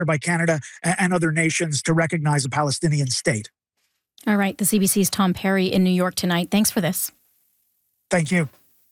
by Canada and other nations to recognize a Palestinian state. All right. The CBC's Tom Perry in New York tonight. Thanks for this. Thank you.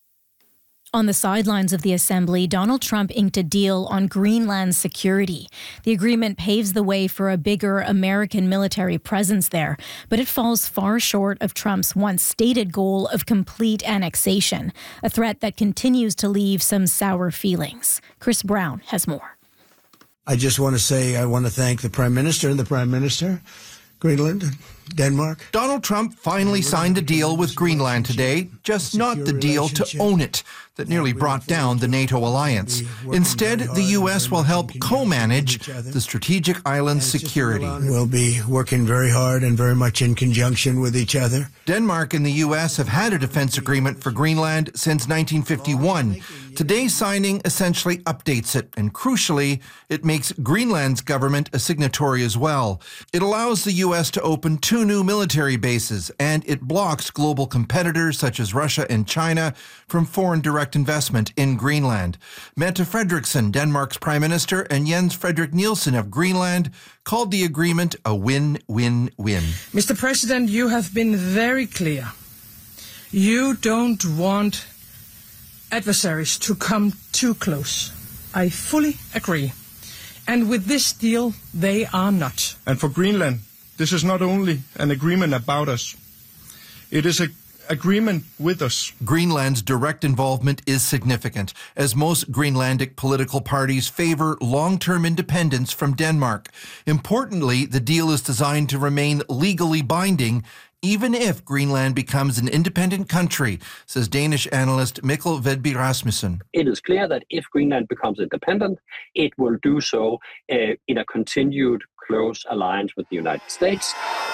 On the sidelines of the assembly, Donald Trump inked a deal on Greenland security. The agreement paves the way for a bigger American military presence there, but it falls far short of Trump's once stated goal of complete annexation, a threat that continues to leave some sour feelings. Chris Brown has more. I just want to say I want to thank the Prime Minister and the Prime Minister, Greenland, Denmark. Donald Trump finally signed a deal with Greenland today, just not the deal to own it that nearly brought down the NATO alliance. Instead, the U.S. will help co-manage the strategic island's security. We'll be working very hard and very much in conjunction with each other. Denmark and the U.S. have had a defense agreement for Greenland since 1951. Today's signing essentially updates it, and crucially, it makes Greenland's government a signatory as well. It allows the U.S. to open 2 new military bases, and it blocks global competitors such as Russia and China from foreign direct investment in Greenland. Mette Frederiksen, Denmark's Prime Minister, and Jens Frederik Nielsen of Greenland called the agreement a win-win-win. Mr. President, you have been very clear. You don't want adversaries to come too close. I fully agree. And with this deal, they are not. And for Greenland, this is not only an agreement about us. It is an agreement with us. Greenland's direct involvement is significant, as most Greenlandic political parties favor long-term independence from Denmark. Importantly, the deal is designed to remain legally binding, even if Greenland becomes an independent country, says Danish analyst Mikkel Vedby Rasmussen. It is clear that if Greenland becomes independent, it will do so in a continued close alliance with the United States.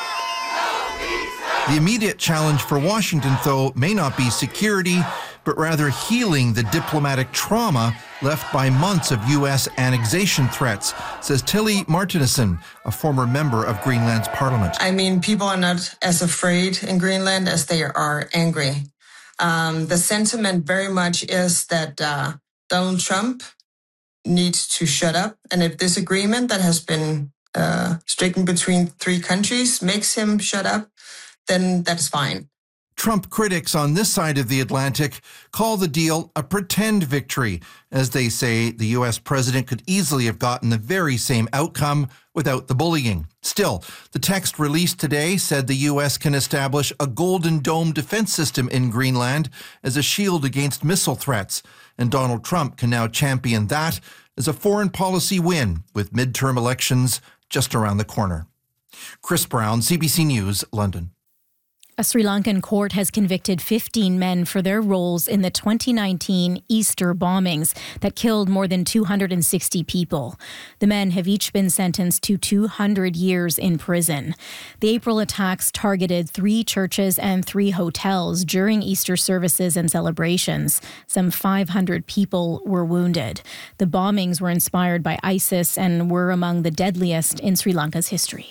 The immediate challenge for Washington, though, may not be security, but rather healing the diplomatic trauma left by months of U.S. annexation threats, says Tilly Martinussen, a former member of Greenland's parliament. I mean, people are not as afraid in Greenland as they are angry. The sentiment very much is that Donald Trump needs to shut up. And if this agreement that has been stricken between 3 countries makes him shut up, then that's fine. Trump critics on this side of the Atlantic call the deal a pretend victory, as they say the U.S. president could easily have gotten the very same outcome without the bullying. Still, the text released today said the U.S. can establish a Golden Dome defense system in Greenland as a shield against missile threats, and Donald Trump can now champion that as a foreign policy win with midterm elections just around the corner. Chris Brown, CBC News, London. A Sri Lankan court has convicted 15 men for their roles in the 2019 Easter bombings that killed more than 260 people. The men have each been sentenced to 200 years in prison. The April attacks targeted 3 churches and 3 hotels during Easter services and celebrations. Some 500 people were wounded. The bombings were inspired by ISIS and were among the deadliest in Sri Lanka's history.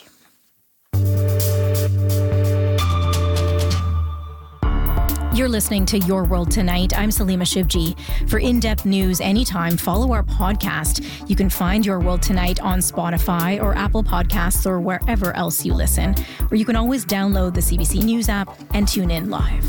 You're listening to Your World Tonight. I'm Salima Shivji. For in-depth news anytime, follow our podcast. You can find Your World Tonight on Spotify or Apple Podcasts or wherever else you listen. Or you can always download the CBC News app and tune in live.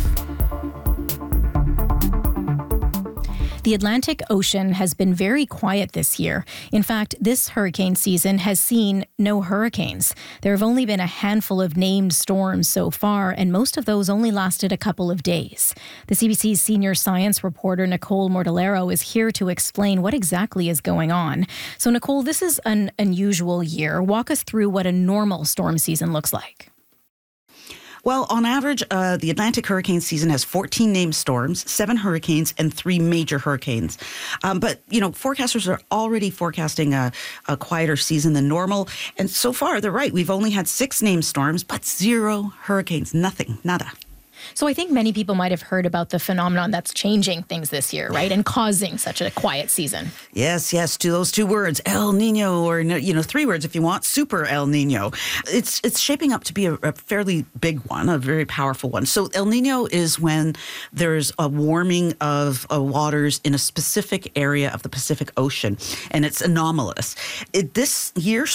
The Atlantic Ocean has been very quiet this year. In fact, this hurricane season has seen no hurricanes. There have only been a handful of named storms so far, and most of those only lasted a couple of days. The CBC's senior science reporter, Nicole Mortellero, is here to explain what exactly is going on. So, Nicole, this is an unusual year. Walk us through what a normal storm season looks like. Well, on average, the Atlantic hurricane season has 14 named storms, 7 hurricanes, and 3 major hurricanes. But, forecasters are already forecasting a quieter season than normal. And so far, they're right. We've only had 6 named storms, but 0 hurricanes. Nothing. Nada. So I think many people might have heard about the phenomenon that's changing things this year, right? And causing such a quiet season. Yes, to those two words, El Nino, or, three words if you want, Super El Nino. It's shaping up to be a fairly big one, a very powerful one. So El Nino is when there's a warming of waters in a specific area of the Pacific Ocean, and it's anomalous. This year